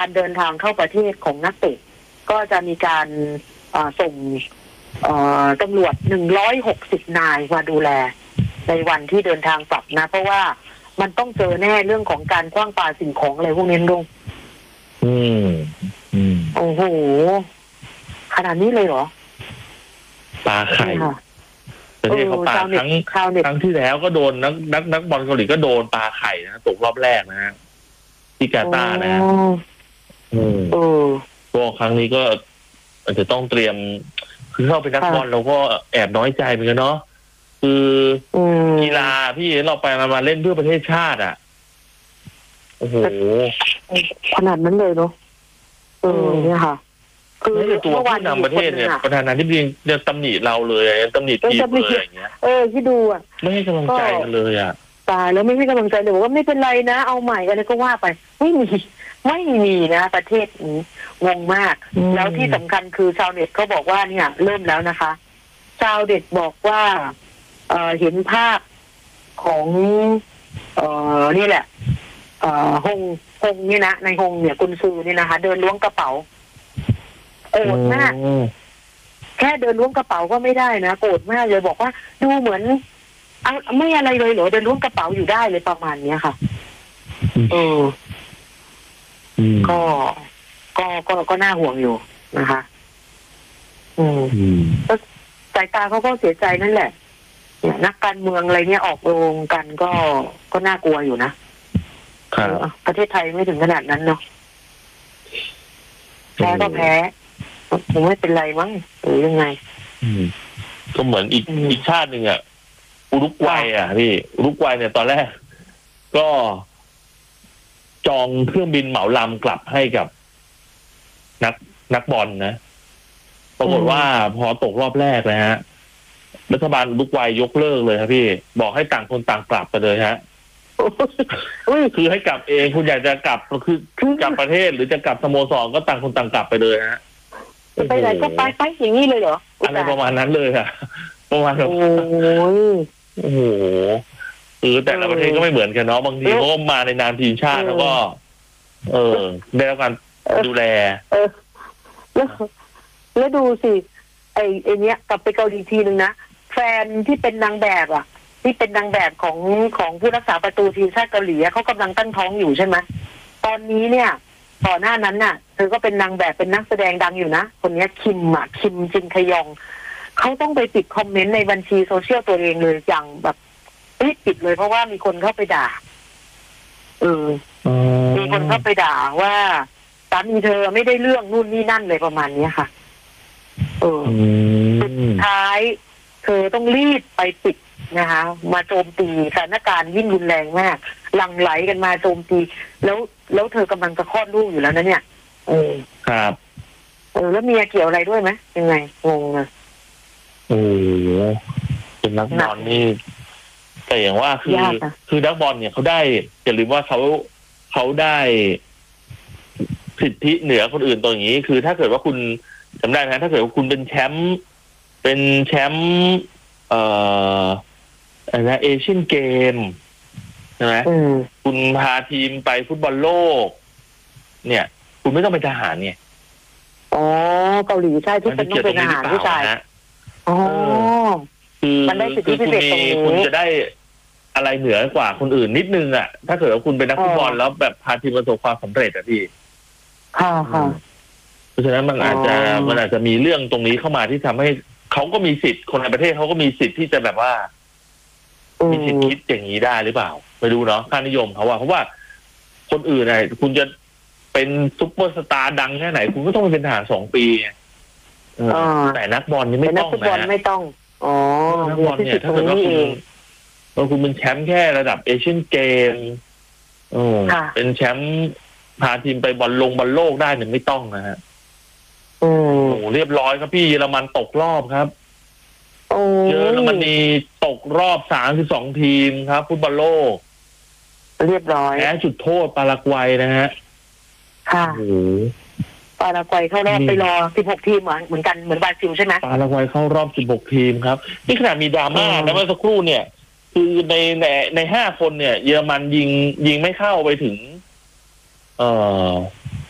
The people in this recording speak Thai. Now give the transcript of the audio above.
การเดินทางเข้าประเทศของนักเตะก็จะมีการส่งตำรวจ160 นายมาดูแลในวันที่เดินทางกลับนะเพราะว่ามันต้องเจอแน่เรื่องของการขว้างปาสิ่งของอะไรพวกนี้ลุงโอ้โหขนาดนี้เลยเหรอปาไข่ประเทศเขาปาครั้งที่แล้วก็โดนนักบอลเกาหลีก็โดนปาไข่นะตกรอบแรกนะฮะที่กาตาร์นะก็ครั้งนี้ก็อาจจะต้องเตรียมคือเข้าไปนักบอลเราก็แอบน้อยใจเหมือนกันเนาะคือกีฬาพี่เราไปมาเล่นเพื่อประเทศชาติอ่ะโอ้โหขนาดนั้นเลยเนาะเนี่ยค่ะคือตัวผู้นำประเทศเนี่ยประธานาธิบดีจะตำหนิเราเลยตำหนิทีมเลยอย่างเงี้ยที่ดูอ่ะไม่ให้กำลังใจกันเลยอ่ะตายแล้วไม่ให้กำลังใจเลยบอกว่าไม่เป็นไรนะเอาใหม่อะไรก็ว่าไปไม่มีนะประเทศนี้งงมากแล้วที่สำคัญคือชาวเน็ตเขาบอกว่าเนี่ยเริ่มแล้วนะคะชาวเน็ตบอกว่าเห็นภาพของนี่แหละฮงนี่นะในฮงเนี่ยกุนซือนี่นะคะเดินล้วงกระเป๋าโกรธมากแค่เดินล้วงกระเป๋าก็ไม่ได้นะโกรธมากเลยบอกว่าดูเหมือนไม่อะไรเลยเหรอเดินล้วงกระเป๋าอยู่ได้เลยประมาณนี้ค่ะก็น่าห่วงอยู่นะคะสายตาเขาก็เสียใจนั่นแหละเนี่ยนักการเมืองอะไรเนี่ยออกโรงกันก็น่ากลัวอยู่นะประเทศไทยไม่ถึงขนาดนั้นเนาะแพ้ก็แพ้คงไม่เป็นไรมั้งหรือยังไงก็เหมือนอีกชาติหนึ่งอ่ะอุรุกวัยอ่ะพี่อุรุกวัยเนี่ยตอนแรกก็จองเครื่องบินเหมาลำกลับให้กับนักบอลนะปรากฏว่าพอตกรอบแรกนะฮะรัฐบาลอุรุกวัยยกเลิกเลยครับพี่บอกให้ต่างคนต่างกลับไปเลยฮะคือให้กลับเองคุณอยากจะกลับคือกลับประเทศหรือจะกลับสโมสรก็ต่างคนต่างกลับไปเลยฮะไปไหนก็ไปอย่างนี้เลยเหรออะไรประมาณนั้นเลยค่ะประมาณแบบโอ้โหแต่ละประเทศก็ไม่เหมือนกันเนาะบางทีเขามาในนามทีมชาติแล้วก็ได้รับการดูแลแล้วดูสิไอ้เนี้ยกลับไปเกาหลีทีนึงนะแฟนที่เป็นนางแบบอ่ะที่เป็นนางแบบของผู้รักษาประตูทีมชาติเกาหลีเขากำลังตั้งท้องอยู่ใช่ไหมตอนนี้เนี่ยก่อนหน้านั้นน่ะเธอก็เป็นนางแบบเป็นนักแสดงดังอยู่นะคนนี้คิมจินคยองเขาต้องไปปิดคอมเมนต์ในบัญชีโซเชียลตัวเองเลยอย่างแบบปิดเลยเพราะว่ามีคนเข้าไปด่ามีคนเข้าไปด่าว่าสามีเธอไม่ได้เรื่องนู่นนี่นั่นเลยประมาณนี้ค่ะสุดท้ายเธอต้องรีบไปปิดนะคะมาโจมตีสถานการณ์ยิ่งรุนแรงมากหลั่งไหลกันมาโจมตีแล้วเธอกำลังจะคลอดลูกอยู่แล้วนะเนี่ยครับแล้วเมียเกี่ยวอะไรด้วยไหมยังไงงงเลยเป็นนักบอลนี่แต่อย่างว่าคือนักบอลเนี่ยเขาได้อย่าลืมว่าเขาได้สิทธิเหนือคนอื่นตัวอย่างนี้คือถ้าเกิดว่าคุณจำได้ไหมถ้าเกิดว่าคุณเป็นแชมป์เอเชียนเกมใช่ไหมคุณพาทีมไปฟุตบอลโลกเนี่ยคุณไม่ต้องเป็นทหารเนี่ยเกาหลีใช่ที่เป็นต้องเป็นทหารผู้ชายคือมันได้สิทธิพิเศษตรงนี้คุณจะได้อะไรเหนือกว่าคนอื่นนิดนึงอ่ะถ้าเกิดว่าคุณเป็นนักฟุตบอลแล้วแบบพาทีมประสบความสำเร็จอ่ะพี่เพราะฉะนั้นมันอาจจะมีเรื่องตรงนี้เข้ามาที่ทำให้เขาก็มีสิทธิ์คนในประเทศเขาก็มีสิทธิ์ที่จะแบบว่ามีสิทธิ์คิดอย่างนี้ได้หรือเปล่าไม่รู้เนาะค่านิยมเขาว่าเพราะว่าคนอื่นเนี่ยคุณจะเป็นซุปเปอร์สตาร์ดังแค่ไหนคุณก็ต้องเป็นทหาร2 ปีแต่นักบอลนี่ไม่ต้องนะนักบอลไม่ต้องนักบอลเนี่ยถ้าเกิดว่าคุณเป็นแชมป์แค่ระดับเอเชียนเกมเป็นแชมป์พาทีมไปบอลโลกได้เนี่ยไม่ต้องนะฮะเรียบร้อยครับพี่เยอรมันตกรอบครับเยอรมนีตกรอบ32 ทีมครับฟุตบอลโลกเรียบร้อยแพ้จุดโทษปารากวัยนะฮะค่ะปารากวัยเข้ารอบไปรอ16 ทีมเหมือนกันเหมือนบราซิลใช่ไหมปารากวัยเข้ารอบ16 ทีมครับนี่ขนาดมีดราม่าแล้วเมื่อสักครู่เนี่ยคือใน5 คนเนี่ยเยอรมันยิงไม่เข้าไปถึง